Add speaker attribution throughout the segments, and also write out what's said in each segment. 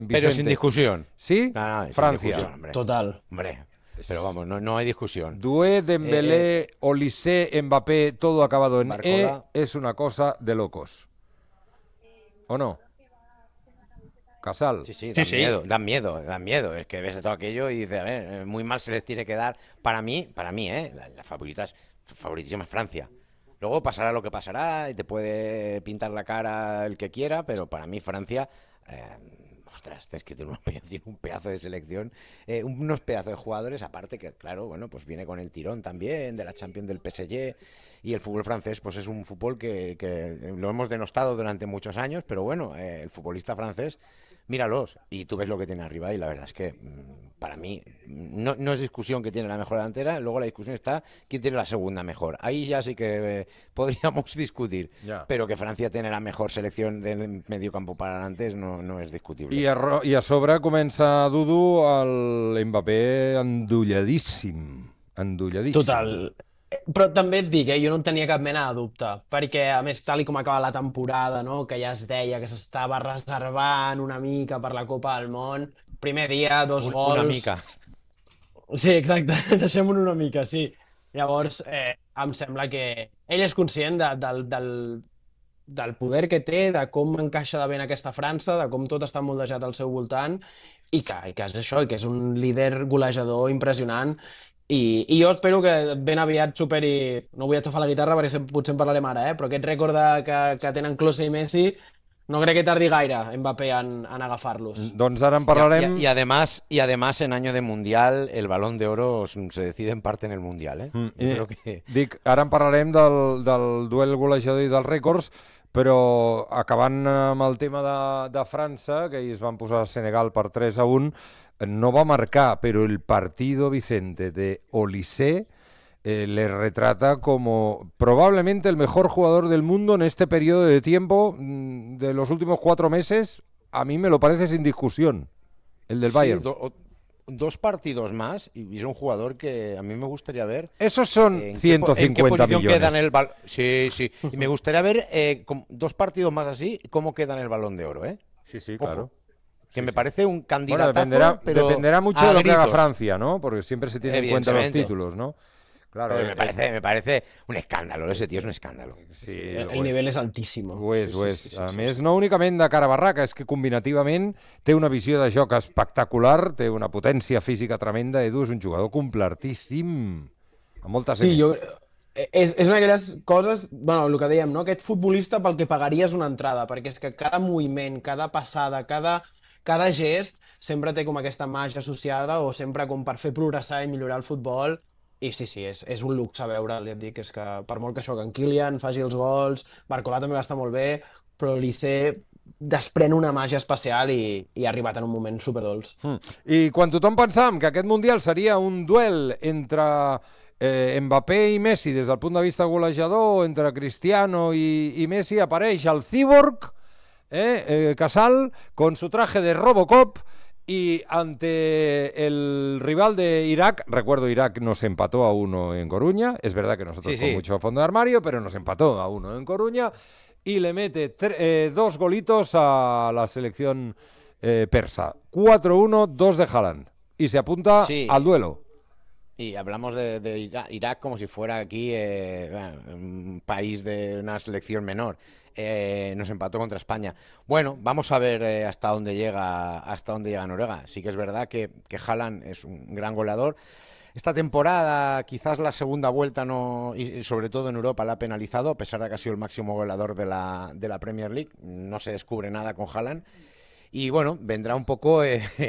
Speaker 1: Pero sin
Speaker 2: Vicente.
Speaker 1: discusión.
Speaker 2: ¿Sí?
Speaker 1: No, sin
Speaker 2: Francia.
Speaker 1: discusión, hombre.
Speaker 3: Total.
Speaker 1: Hombre, pero vamos, no hay discusión.
Speaker 2: Doué, Dembélé, Olise, Mbappé, todo acabado en
Speaker 1: Barcola.
Speaker 2: es una cosa de locos. ¿O no? Casal.
Speaker 1: Sí, sí,
Speaker 3: Sí,
Speaker 1: dan
Speaker 3: sí.
Speaker 1: miedo, dan miedo, dan miedo. Es que ves todo aquello y dices, a ver, muy mal se les tiene que dar. Para mí, la favoritísima es Francia. Luego pasará lo que pasará y te puede pintar la cara el que quiera, pero para mí Francia, eh, ostras, es que tiene un pedazo de selección, unos pedazos de jugadores, aparte que, claro, bueno, pues viene con el tirón también de la Champions del PSG y el fútbol francés, pues es un fútbol que lo hemos denostado durante muchos años, pero bueno, el futbolista francés míralos y tú ves lo que tiene arriba y la verdad es que para mí no es discusión que tiene la mejor delantera, luego la discusión está quién tiene la segunda mejor. Ahí ya sí que podríamos discutir,
Speaker 2: Ya.
Speaker 1: pero que Francia tiene la mejor selección del medio campo para adelante no es discutible.
Speaker 2: I a sobre comença, Dudu, el Mbappé endolladíssim. Endolladíssim.
Speaker 3: Total. Però també et dic, jo no en tenia cap mena de dubte, perquè a més tal i com acaba la temporada, no, que ja es deia que s'estava reservant una mica per la Copa del Món, primer dia, dos
Speaker 1: Una
Speaker 3: gols...
Speaker 1: mica.
Speaker 3: Sí, exacte, deixem-ho una mica, sí. Llavors, em sembla que ell és conscient del poder que té, de com encaixa de bé en aquesta França, de com tot està moldejat al seu voltant, i que és això, i que és un líder golejador impressionant, i jo espero que ben aviat superi, no vull agafar la guitarra perquè potser en parlarem ara, però aquest rècord que tenen Klose i Messi, no crec que tardi gaire Mbappé en agafar-los.
Speaker 2: Doncs ara en
Speaker 1: Y,
Speaker 2: parlarem...
Speaker 1: y además en año de mundial el Balón de Oro se decide en parte en el mundial, ¿eh? Yo creo que
Speaker 2: Dic, ara en parlarem del duel golejador i dels rècords, però acabant amb el tema de França, que ells van posar Senegal per 3-1, no va marcar, però el partido, Vicente, de Olise le retrata como probablemente el mejor jugador del mundo en este periodo de tiempo de los últimos 4 meses. A mí me lo parece sin discusión, el del
Speaker 1: sí,
Speaker 2: Bayern.
Speaker 1: Dos partidos más y es un jugador que a mí me gustaría ver
Speaker 2: Esos son
Speaker 1: en qué
Speaker 2: 150
Speaker 1: posición queda en
Speaker 2: millones.
Speaker 1: el Sí, sí. Y me gustaría ver dos partidos más así cómo queda en el Balón de Oro, ¿eh?
Speaker 2: Sí, sí,
Speaker 1: Ojo,
Speaker 2: claro.
Speaker 1: que me parece un
Speaker 2: Bueno,
Speaker 1: candidatazo, pero
Speaker 2: dependerá mucho
Speaker 1: a
Speaker 2: de lo que haga
Speaker 1: gritos.
Speaker 2: Francia, ¿no? Porque siempre se tienen en cuenta los
Speaker 1: Evidentemente.
Speaker 2: títulos, ¿no? Claro,
Speaker 1: Pero me parece un escàndalo, ese tío es un escàndalo.
Speaker 2: sí,
Speaker 3: El nivell és altíssim.
Speaker 2: Ho és,
Speaker 3: Sí,
Speaker 2: ho
Speaker 3: sí,
Speaker 2: és.
Speaker 3: sí, sí,
Speaker 2: A
Speaker 3: sí,
Speaker 2: més,
Speaker 3: sí.
Speaker 2: no únicament de cara a barraca, és que combinativament té una visió de joc espectacular, té una potència física tremenda. Edu és un jugador completíssim, amb moltes
Speaker 3: Sí,
Speaker 2: M's.
Speaker 3: és una d'aquelles coses, bueno, el que dèiem, no? Aquest futbolista pel que pagaries una entrada, perquè és que cada moviment, cada passada, cada gest sempre té com aquesta màgia associada o sempre com per fer progressar i millorar el futbol. I sí, sí, és un luxe veure'l, ja et dic, és que per molt que això, que en Kylian faci els gols, Barcola també va estar molt bé, però l'Issé desprèn una màgia especial i ha arribat en un moment superdolç.
Speaker 2: I quan tothom pensàvem que aquest Mundial seria un duel entre Mbappé i Messi des del punt de vista golejador, entre Cristiano i Messi, apareix el Cyborg, Casal, con su traje de Robocop, y ante el rival de Irak, recuerdo Irak nos empató a 1 en Coruña, es verdad que nosotros
Speaker 1: Sí,
Speaker 2: con
Speaker 1: sí.
Speaker 2: mucho fondo de armario, pero nos empató a 1 en Coruña, y le mete 2 golitos a la selección persa. 4-1, 2 de Haaland, y se apunta
Speaker 1: Sí.
Speaker 2: al duelo.
Speaker 1: Y hablamos de Irak como si fuera aquí un país de una selección menor. Nos empató contra España. Bueno, vamos a ver hasta dónde llega Noruega. Sí que es verdad que Haaland es un gran goleador. Esta temporada, quizás la segunda vuelta no, y sobre todo en Europa, la ha penalizado, a pesar de que ha sido el máximo goleador de la Premier League. No se descubre nada con Haaland. Y bueno, vendrá un poco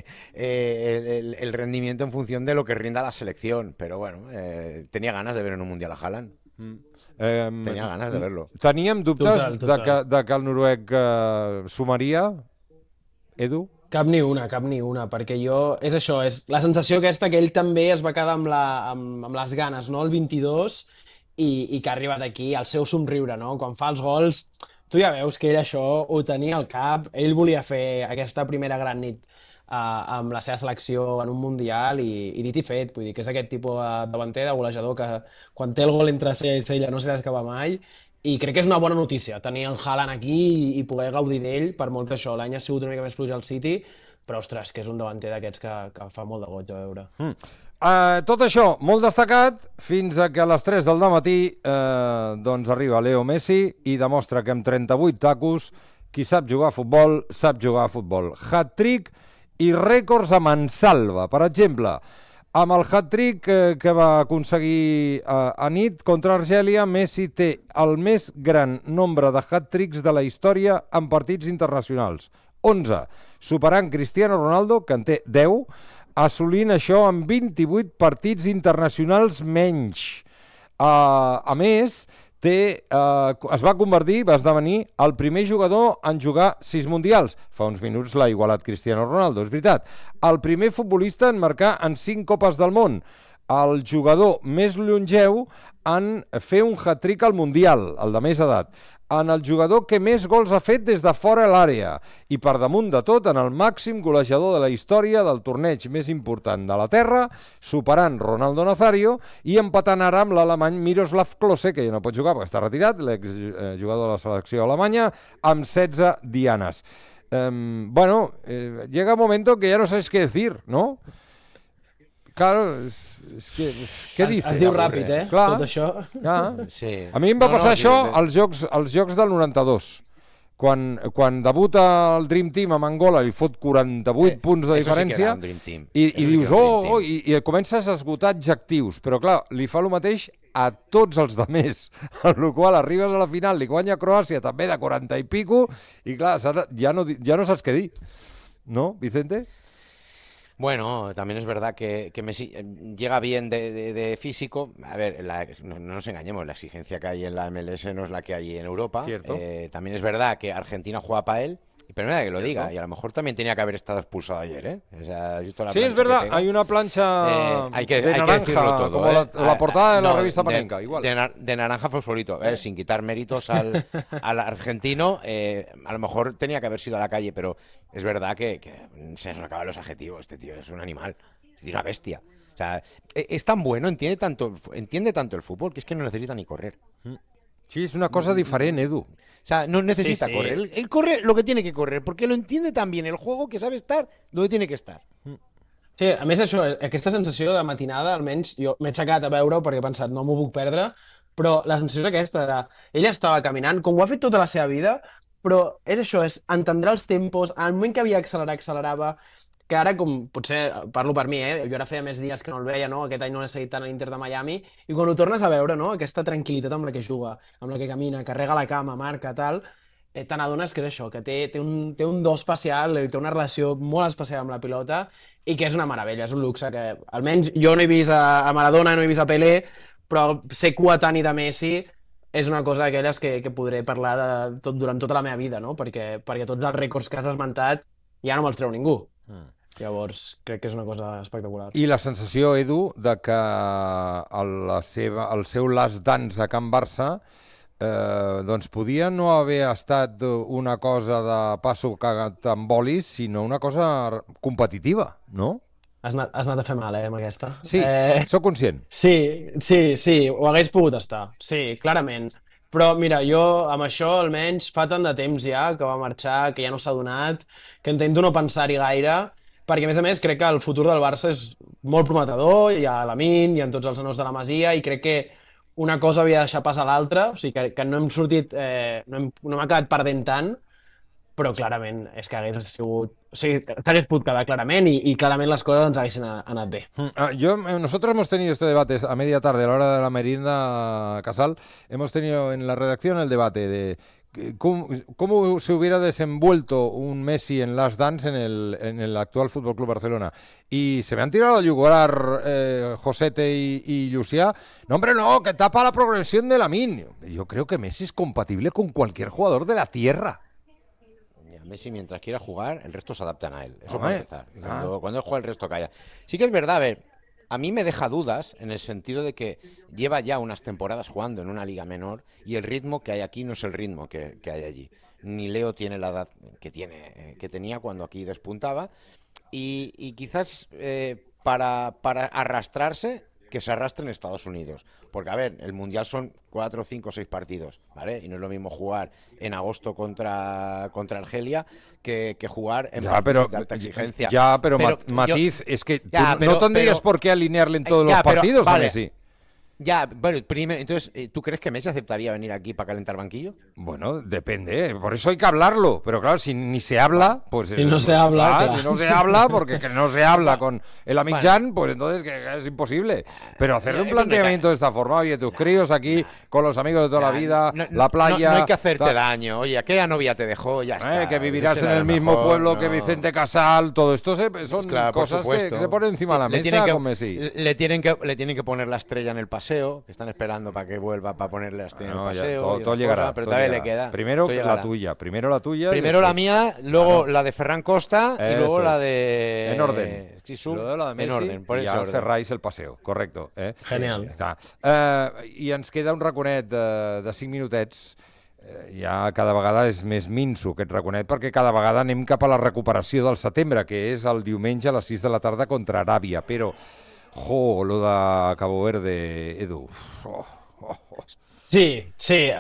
Speaker 1: el rendimiento en función de lo que rinda la selección. Pero bueno, tenía ganas de ver en un Mundial a Haaland. Tenía ganas de verlo.
Speaker 2: Teníem dubtes
Speaker 3: Total.
Speaker 2: de que el noruec sumaria, Edu?
Speaker 3: Cap ni una, perquè jo... És això, és la sensació aquesta que ell també es va quedar amb les ganes, no?, el 22, i que ha arribat aquí, el seu somriure, no?, quan fa els gols, tu ja veus que ell això ho tenia al cap, ell volia fer aquesta primera gran nit amb la seva selecció en un Mundial i dit i fet, vull dir que és aquest tipus de davanter, de golejador, que quan té el gol entre cella i cella no se l'escapa mai, i crec que és una bona notícia tenir el Haaland aquí i poder gaudir d'ell, per molt que això l'any ha sigut una mica més fluix al City, però ostres, que és un davanter d'aquests que fa molt de goig a veure.
Speaker 2: Tot això, molt destacat, fins a que a les 3 del dematí doncs arriba Leo Messi i demostra que amb 38 tacos qui sap jugar a futbol, sap jugar a futbol. Hat-trick i rècords a mansalva. Per exemple, amb el hat-trick que va aconseguir a nit contra Argèlia, Messi té el més gran nombre de hat-tricks de la història en partits internacionals. 11, superant Cristiano Ronaldo, que en té 10, assolint això amb 28 partits internacionals menys. A més, es va esdevenir el primer jugador en jugar 6 mundials. Fa uns minuts l'ha igualat Cristiano Ronaldo, és veritat. El primer futbolista en marcar en 5 copes del món. El jugador més longeu en fer un hat-trick al Mundial, el de més edat. En el jugador que més gols ha fet des de fora l'àrea i per damunt de tot en el màxim golejador de la història del torneig més important de la Terra, superant Ronaldo Nazario i empatant ara amb l'alemany Miroslav Klose, que ja no pot jugar perquè està retirat, l'exjugador de la selecció alemanya, amb 16 dianes. Llega un momento que ya no sabes qué decir, ¿no? Claro, és que... Què dices?
Speaker 3: Es diu ràpid,
Speaker 2: Clar,
Speaker 3: tot això.
Speaker 2: Clar.
Speaker 1: Sí.
Speaker 2: A mi em va passar això als Jocs del 92. Quan debuta el Dream Team amb Angola i fot 48 punts de diferència i dius, i comences a esgotar adjectius, però clar, li fa el mateix a tots els demés, amb la qual arribes a la final, li guanya Croàcia també de 40 i pico, i clar, ja no saps què dir. ¿No, Vicente?
Speaker 1: Bueno, también es verdad que Messi llega bien de físico. A ver, no nos engañemos, la exigencia que hay en la MLS no es la que hay en Europa. También es verdad que Argentina juega para él, pero nada que lo diga, y a lo mejor también tenía que haber estado expulsado ayer, ¿eh? O sea,
Speaker 2: sí, es verdad, hay una plancha de naranja, todo, como la portada de la revista Panenka, igual.
Speaker 1: De naranja fosforito, sin quitar méritos al argentino, a lo mejor tenía que haber sido a la calle, pero es verdad que se nos acaban los adjetivos. Este tío es un animal, es una bestia. O sea, es tan bueno, entiende tanto el fútbol que es que no necesita ni correr.
Speaker 2: Sí, es una cosa diferente, Edu.
Speaker 1: O sea, no necesita correr. Él corre lo que tiene que correr, porque lo entiende tan bien el juego que sabe estar donde tiene que estar.
Speaker 3: Sí, a més això, aquesta sensació de matinada, almenys jo m'he aixecat a veure-ho perquè he pensat no m'ho puc perdre, però la sensació és aquesta de... Ell estava caminant, com ho ha fet tota la seva vida, però és això, és entendre els tempos, al moment que havia d'accelerar, accelerava, que ara, com potser parlo per mi, jo ara feia més dies que no el veia, no? Aquest any no l'he seguit tant a l'Inter de Miami, i quan ho tornes a veure, no? Aquesta tranquil·litat amb la que juga, amb la que camina, carrega la cama, marca, tal, te n'adones que és això, que té un do especial, té una relació molt especial amb la pilota, i que és una meravella, és un luxe que, almenys, jo no he vist a Maradona, no he vist a Pelé, però ser coetani de Messi és una cosa d'aquelles que podré parlar durant tota la meva vida, no? Perquè tots els rècords que has esmentat ja no me'ls treu ningú. Llavors, crec que és una cosa espectacular.
Speaker 2: I la sensació, Edu, de que el seu last dance a Can Barça doncs podia no haver estat una cosa de passo cagat amb bolis, sinó una cosa competitiva, no?
Speaker 3: Has anat a fer mal, amb aquesta.
Speaker 2: Sí, sóc conscient.
Speaker 3: Sí, ho hagués pogut estar. Sí, clarament. Però mira, jo amb això almenys fa tant de temps ja que va marxar, que ja no s'ha donat, que intento no pensar-hi gaire, perquè a més crec que el futur del Barça és molt prometedor, hi ha Lamine, hi ha tots els nanos de la Masia, i crec que una cosa havia de deixar passar l'altra, o sigui que no hem sortit, no hem acabat perdent tant, però clarament és que hagués sigut... O sigui, s'hagués pogut quedar clarament i clarament les coses ens haguessin anat bé.
Speaker 2: Nosotros hemos tenido este debate a media tarde, a la hora de la merienda, Casal, hemos tenido en la redacción el debate de cómo se hubiera desenvuelto un Messi en Last Dance en el actual Fútbol Club Barcelona. Y se me han tirado a yugular Josete y Llucià. No, hombre, no, que tapa la progresión de Lamine. Yo creo que Messi es compatible con cualquier jugador de la tierra.
Speaker 1: Messi, mientras quiera jugar, el resto se adaptan a él. Eso para empezar. Cuando él juega, el resto calla. Sí que es verdad, a ver, a mí me deja dudas en el sentido de que lleva ya unas temporadas jugando en una liga menor y el ritmo que hay aquí no es el ritmo que hay allí. Ni Leo tiene la edad que tenía cuando aquí despuntaba y quizás para arrastrarse que se arrastre en Estados Unidos. Porque, a ver, el Mundial son 4, 5, 6 partidos, ¿vale? Y no es lo mismo jugar en agosto contra Argelia que jugar en partidos de alta exigencia.
Speaker 2: Matiz, es que no tendrías por qué alinearle en todos los partidos a Messi.
Speaker 1: Ya, bueno, entonces, ¿tú crees que Messi aceptaría venir aquí para calentar banquillo?
Speaker 2: Bueno, depende, por eso hay que hablarlo, pero claro, si ni se habla, pues...
Speaker 3: Si no se habla, claro.
Speaker 2: Si no se habla, porque que no se habla con el Amichán, pues entonces que es imposible. Pero hacerle un planteamiento de esta forma, oye, tus críos aquí, con los amigos de toda la vida, la playa...
Speaker 1: No hay que hacerte daño, oye, aquella novia te dejó, ya está.
Speaker 2: Que vivirás en el mismo pueblo que Vicente Casal, todo esto son cosas que se ponen encima de la mesa con Messi.
Speaker 1: Le tienen que poner la estrella en el paseo, que están esperando para que vuelva para ponerle la estrella en el paseo.
Speaker 2: Todo llegará.
Speaker 1: Pero todavía le queda.
Speaker 2: Primero la tuya. Primero
Speaker 1: la mía, luego la de Ferran Costa y luego la de...
Speaker 2: En orden.
Speaker 1: Luego la de Messi, en orden. Por
Speaker 2: ja cerráis el paseo, correcto.
Speaker 3: Genial.
Speaker 2: I ens queda un raconet de 5 minutets. Ja cada vegada és més minso aquest raconet, perquè cada vegada anem cap a la recuperació del setembre, que és el diumenge a les 6 de la tarda contra Aràbia. Però, lo de Cabo Verde, Edu...
Speaker 3: Sí.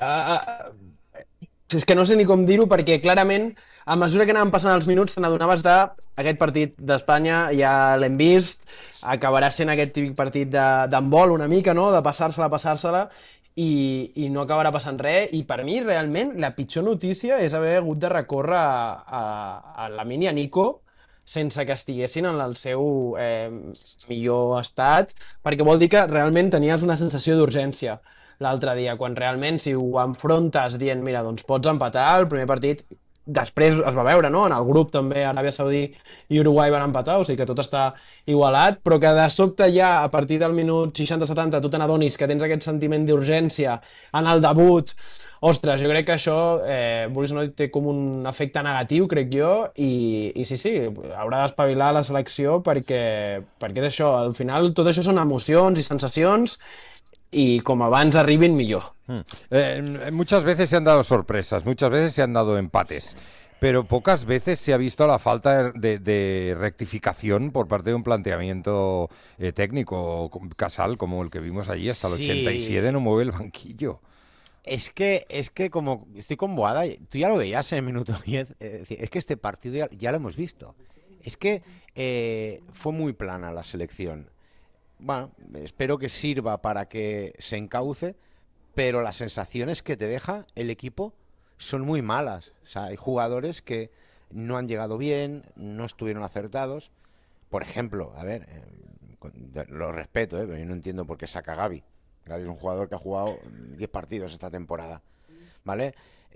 Speaker 3: És que no sé ni com dir-ho, perquè clarament, a mesura que anaven passant els minuts, te n'adonaves aquest partit d'Espanya, ja l'hem vist, acabarà sent aquest típic partit d'handbol una mica, no?, de passar-se-la, i no acabarà passant res, i per mi, realment, la pitjor notícia és haver hagut de recórrer a Lamine i a Nico sense que estiguessin en el seu millor estat, perquè vol dir que realment tenies una sensació d'urgència l'altre dia, quan realment si ho enfrontes dient, mira, doncs pots empatar el primer partit, després es va veure, no? En el grup també Aràbia Saudí i Uruguai van empatar, o sigui que tot està igualat, però que de sobte ja a partir del minut 60-70 tu te n'adonis que tens aquest sentiment d'urgència en el debut. Ostres, jo crec que això, vulguis o no, té com un efecte negatiu, crec jo, i sí, haurà d'espavilar la selecció perquè és això, al final tot això són emocions i sensacions y como avance arribin millor.
Speaker 2: Muchas veces se han dado sorpresas, muchas veces se han dado empates, pero pocas veces se ha visto la falta de rectificación por parte de un planteamiento técnico. Casal, como el que vimos allí, hasta el 87 no mueve el banquillo.
Speaker 1: Es que como estoy con Boada, tú ya lo veías en el minuto 10, es que este partido ya lo hemos visto. Es que fue muy plana la selección. Bueno, espero que sirva para que se encauce, pero las sensaciones que te deja el equipo son muy malas. O sea, hay jugadores que no han llegado bien, no estuvieron acertados. Por ejemplo, a ver, lo respeto, pero yo no entiendo por qué saca a Gavi. Gavi es un jugador que ha jugado 10 partidos esta temporada, ¿vale?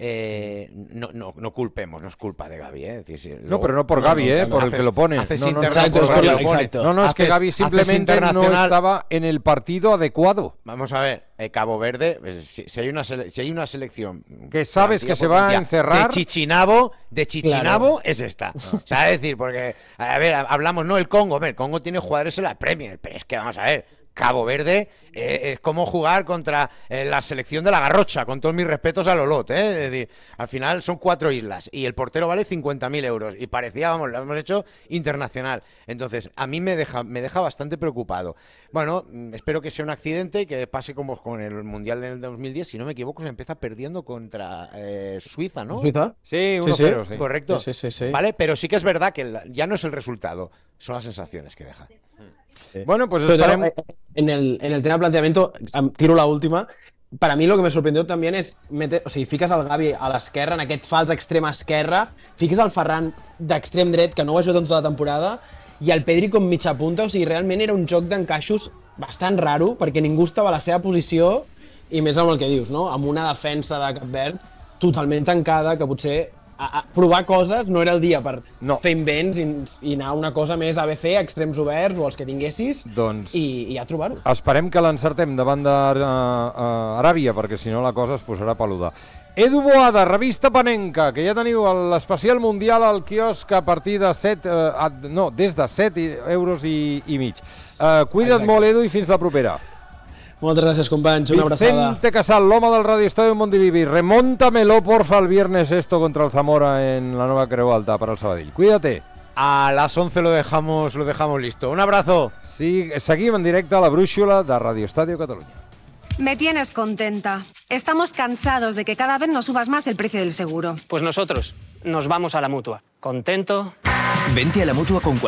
Speaker 1: No culpemos, no es culpa de Gavi, ¿eh? Es decir,
Speaker 2: no, pero no por Gavi, por el que lo pone.
Speaker 3: Exacto.
Speaker 2: No, es que Gavi simplemente no estaba en el partido adecuado.
Speaker 1: Vamos a ver, Cabo Verde, si hay una selección
Speaker 2: que sabes que se va a encerrar
Speaker 1: de Chichinabo, claro. Es esta. O sea, es decir, porque, a ver, hablamos, no, el Congo, el Congo tiene jugadores en la Premier, pero es que vamos a ver, Cabo Verde es como jugar contra la selección de la Garrocha, con todos mis respetos a Lolot, ¿eh? Es decir, al final son 4 islas y el portero vale 50.000 euros y parecía, vamos, lo hemos hecho internacional. Entonces, a mí me deja bastante preocupado. Bueno, espero que sea un accidente y que pase como con el Mundial del 2010, si no me equivoco, se empieza perdiendo contra Suiza, ¿no?
Speaker 3: ¿Suiza?
Speaker 2: Sí, 1-0, sí.
Speaker 1: Correcto.
Speaker 3: Sí.
Speaker 1: Vale, pero sí que es verdad que ya no es el resultado, son las sensaciones que deja.
Speaker 2: Bueno, pues
Speaker 3: esperemos. En el tema de planteamiento, tiro la última. Para mí lo que me sorprendió también es fiques el Gavi a l'esquerra, en aquest fals extrem esquerra, fiques el Ferran d'extrem dret, que no ho ha ajudat en tota la temporada, i el Pedri com mitja punta, o sigui, realment era un joc d'encaixos bastant raro, perquè ningú estava a la seva posició, i més amb el que dius, no? Amb una defensa de Cap Verd totalment tancada, que potser a provar coses no era el dia per fer invents i anar a una cosa més ABC, extrems oberts o els que tinguessis, i ja trobar-ho.
Speaker 2: Esperem que l'encertem davant d'Aràbia, perquè si no la cosa es posarà peluda. Edu Boada, revista Panenka, que ja teniu l'especial mundial al quiosc a partir de des de 7 euros i mig. Cuida't molt, Edu, i fins la propera.
Speaker 3: Muchas gracias, companys. Una abraçada.
Speaker 2: Vicente Casal, l'home del Radio Estadio Montilivi. Remóntamelo, porfa, el viernes esto contra el Zamora en la Nova Creu Alta para el Sabadell. Cuídate.
Speaker 1: A las 11 lo dejamos listo. Un abrazo.
Speaker 2: Sí, seguim en directe a la brúixola de Radio Estadio Catalunya.
Speaker 4: Me tienes contenta. Estamos cansados de que cada vez nos subas más el precio del seguro.
Speaker 5: Pues nosotros nos vamos a la Mutua. Contento.
Speaker 6: Vente a la Mutua con cualquier